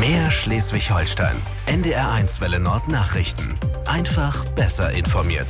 Mehr Schleswig-Holstein. NDR1 Welle Nord Nachrichten. Einfach besser informiert.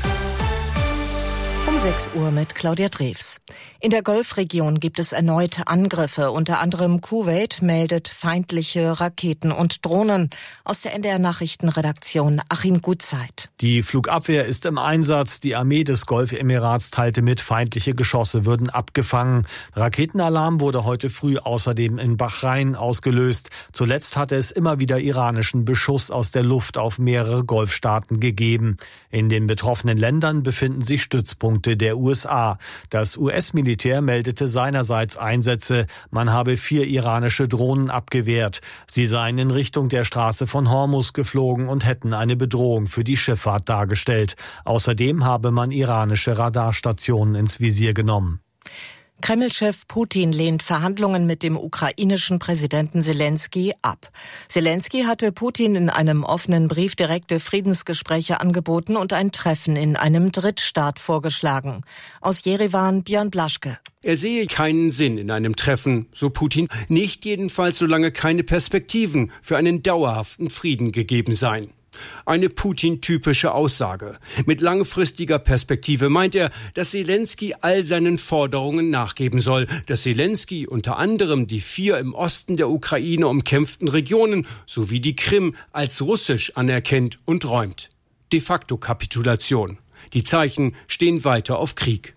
Um 6 Uhr mit Claudia Drews. In der Golfregion gibt es erneut Angriffe. Unter anderem Kuwait meldet feindliche Raketen und Drohnen. Aus der NDR-Nachrichtenredaktion Achim Gutzeit. Die Flugabwehr ist im Einsatz. Die Armee des Golfemirats teilte mit, feindliche Geschosse würden abgefangen. Raketenalarm wurde heute früh außerdem in Bahrain ausgelöst. Zuletzt hatte es immer wieder iranischen Beschuss aus der Luft auf mehrere Golfstaaten gegeben. In den betroffenen Ländern befinden sich Stützpunkte der USA. Das US-Militär meldete seinerseits Einsätze. Man habe 4 iranische Drohnen abgewehrt. Sie seien in Richtung der Straße von Hormuz geflogen und hätten eine Bedrohung für die Schifffahrt dargestellt. Außerdem habe man iranische Radarstationen ins Visier genommen. Kreml-Chef Putin lehnt Verhandlungen mit dem ukrainischen Präsidenten Selenskyj ab. Selenskyj hatte Putin in einem offenen Brief direkte Friedensgespräche angeboten und ein Treffen in einem Drittstaat vorgeschlagen. Aus Jerewan Björn Blaschke. Er sehe keinen Sinn in einem Treffen, so Putin, nicht jedenfalls solange keine Perspektiven für einen dauerhaften Frieden gegeben seien. Eine Putin-typische Aussage. Mit langfristiger Perspektive meint er, dass Selenskyj all seinen Forderungen nachgeben soll, dass Selenskyj unter anderem die 4 im Osten der Ukraine umkämpften Regionen sowie die Krim als russisch anerkennt und räumt. De facto Kapitulation. Die Zeichen stehen weiter auf Krieg.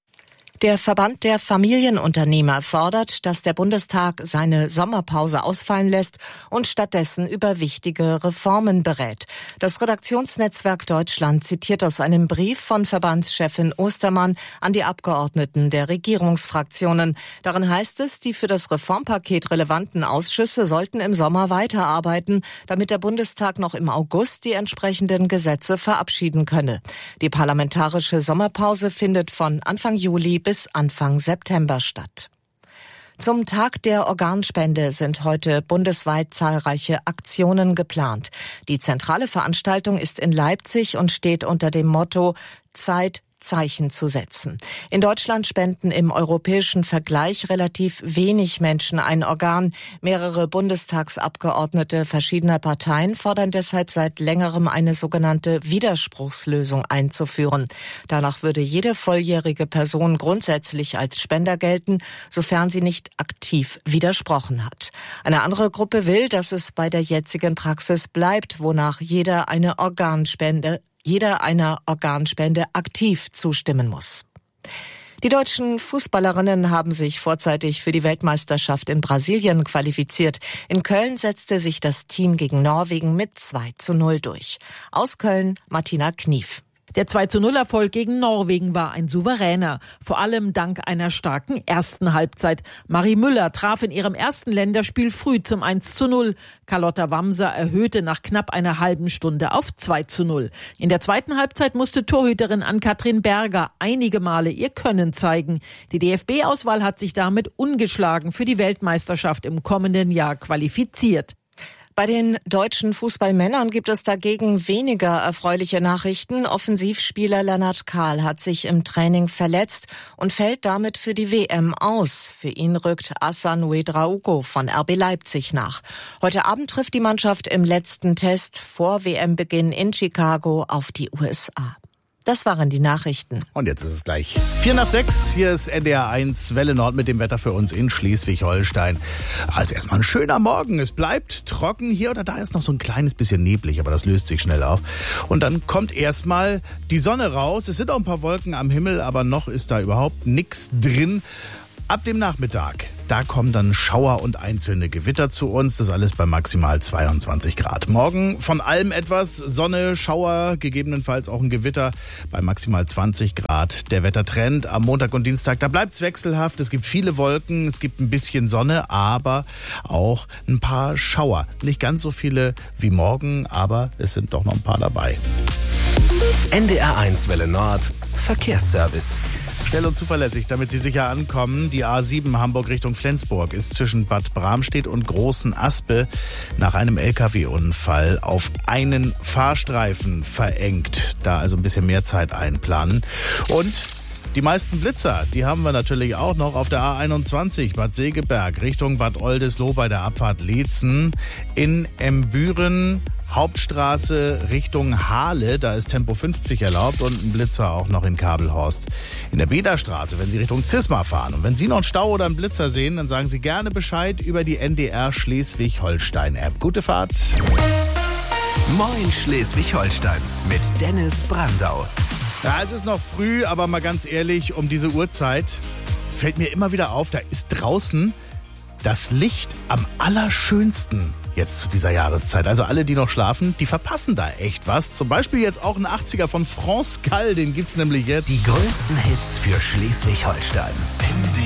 Der Verband der Familienunternehmer fordert, dass der Bundestag seine Sommerpause ausfallen lässt und stattdessen über wichtige Reformen berät. Das Redaktionsnetzwerk Deutschland zitiert aus einem Brief von Verbandschefin Ostermann an die Abgeordneten der Regierungsfraktionen. Darin heißt es, die für das Reformpaket relevanten Ausschüsse sollten im Sommer weiterarbeiten, damit der Bundestag noch im August die entsprechenden Gesetze verabschieden könne. Die parlamentarische Sommerpause findet von Anfang Juli bis Anfang September statt. Zum Tag der Organspende sind heute bundesweit zahlreiche Aktionen geplant. Die zentrale Veranstaltung ist in Leipzig und steht unter dem Motto Zeit, Zeichen zu setzen. In Deutschland spenden im europäischen Vergleich relativ wenig Menschen ein Organ. Mehrere Bundestagsabgeordnete verschiedener Parteien fordern deshalb seit längerem eine sogenannte Widerspruchslösung einzuführen. Danach würde jede volljährige Person grundsätzlich als Spender gelten, sofern sie nicht aktiv widersprochen hat. Eine andere Gruppe will, dass es bei der jetzigen Praxis bleibt, wonach jeder einer Organspende aktiv zustimmen muss. Die deutschen Fußballerinnen haben sich vorzeitig für die Weltmeisterschaft in Brasilien qualifiziert. In Köln setzte sich das Team gegen Norwegen mit 2:0 durch. Aus Köln Martina Knief. Der 2:0-Erfolg gegen Norwegen war ein souveräner, vor allem dank einer starken ersten Halbzeit. Marie Müller traf in ihrem ersten Länderspiel früh zum 1:0. Carlotta Wamser erhöhte nach knapp einer halben Stunde auf 2:0. In der zweiten Halbzeit musste Torhüterin Ann-Kathrin Berger einige Male ihr Können zeigen. Die DFB-Auswahl hat sich damit ungeschlagen für die Weltmeisterschaft im kommenden Jahr qualifiziert. Bei den deutschen Fußballmännern gibt es dagegen weniger erfreuliche Nachrichten. Offensivspieler Lennart Kahl hat sich im Training verletzt und fällt damit für die WM aus. Für ihn rückt Hassan Ouedraogo von RB Leipzig nach. Heute Abend trifft die Mannschaft im letzten Test vor WM-Beginn in Chicago auf die USA. Das waren die Nachrichten. Und jetzt ist es gleich 5:04. Hier ist NDR1 Welle Nord mit dem Wetter für uns in Schleswig-Holstein. Also erstmal ein schöner Morgen. Es bleibt trocken. Hier oder da ist noch so ein kleines bisschen neblig, aber das löst sich schnell auf. Und dann kommt erstmal die Sonne raus. Es sind auch ein paar Wolken am Himmel, aber noch ist da überhaupt nichts drin. Ab dem Nachmittag, da kommen dann Schauer und einzelne Gewitter zu uns. Das alles bei maximal 22 Grad. Morgen von allem etwas. Sonne, Schauer, gegebenenfalls auch ein Gewitter bei maximal 20 Grad. Der Wettertrend am Montag und Dienstag, da bleibt's wechselhaft. Es gibt viele Wolken, es gibt ein bisschen Sonne, aber auch ein paar Schauer. Nicht ganz so viele wie morgen, aber es sind doch noch ein paar dabei. NDR1 Welle Nord Verkehrsservice. Schnell und zuverlässig, damit Sie sicher ankommen. Die A7 Hamburg Richtung Flensburg ist zwischen Bad Bramstedt und Großen Aspe nach einem LKW-Unfall auf einen Fahrstreifen verengt. Da also ein bisschen mehr Zeit einplanen. Und Die meisten Blitzer, die haben wir natürlich auch noch auf der A21 Bad Segeberg Richtung Bad Oldesloe bei der Abfahrt Leetzen. In Embüren Hauptstraße Richtung Hahle, da ist Tempo 50 erlaubt und ein Blitzer auch noch in Kabelhorst. In der Bederstraße, wenn Sie Richtung Zisma fahren und wenn Sie noch einen Stau oder einen Blitzer sehen, dann sagen Sie gerne Bescheid über die NDR Schleswig-Holstein-App. Gute Fahrt! Moin Schleswig-Holstein mit Dennis Brandau. Ja, es ist noch früh, aber mal ganz ehrlich, um diese Uhrzeit fällt mir immer wieder auf, da ist draußen das Licht am allerschönsten jetzt zu dieser Jahreszeit. Also alle, die noch schlafen, die verpassen da echt was. Zum Beispiel jetzt auch ein 80er von France Gall, den gibt's nämlich jetzt. Die größten Hits für Schleswig-Holstein.